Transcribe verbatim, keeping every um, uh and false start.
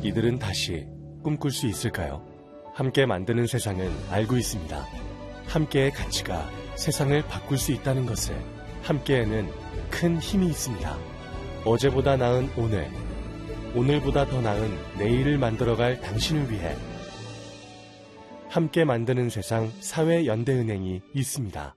이들은 다시 꿈꿀 수 있을까요? 함께 만드는 세상은 알고 있습니다. 함께의 가치가 세상을 바꿀 수 있다는 것을. 함께에는 큰 힘이 있습니다. 어제보다 나은 오늘, 오늘보다 더 나은 내일을 만들어갈 당신을 위해 함께 만드는 세상 사회연대은행이 있습니다.